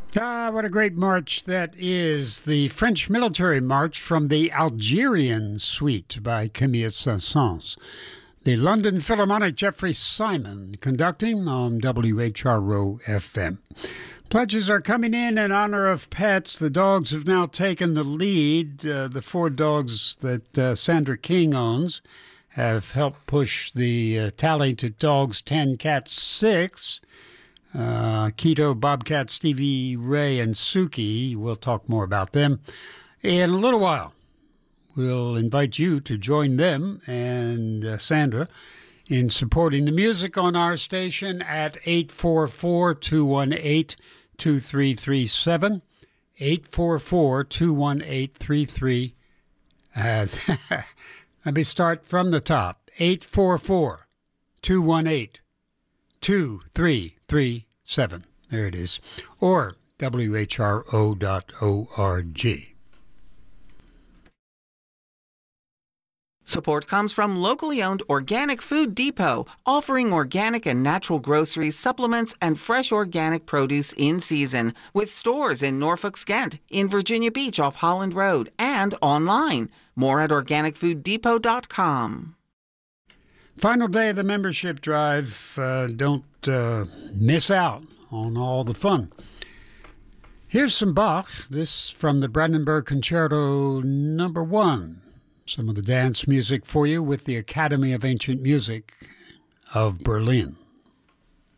Ah, what a great march that is. The French military march from the Algerian Suite by Camille Saint-Saëns. The London Philharmonic Jeffrey Simon conducting on WHRO FM. Pledges are coming in honor of pets. The dogs have now taken the lead. The 4 dogs that Sandra King owns have helped push the tally to dogs 10, cats 6. Keto, Bobcat, Stevie Ray, and Suki. We'll talk more about them in a little while. We'll invite you to join them and Sandra in supporting the music on our station at 844-218-2337. 844-218-33. Let me start from the top. 844-218-2337. There it is. Or WHRO.org. Support comes from locally owned Organic Food Depot, offering organic and natural groceries, supplements, and fresh organic produce in season, with stores in Norfolk, Skent, in Virginia Beach off Holland Road, and online. More at organicfooddepot.com. Final day of the membership drive. Don't miss out on all the fun. Here's some Bach. This from the Brandenburg Concerto No. 1. Some of the dance music for you with the Academy of Ancient Music of Berlin.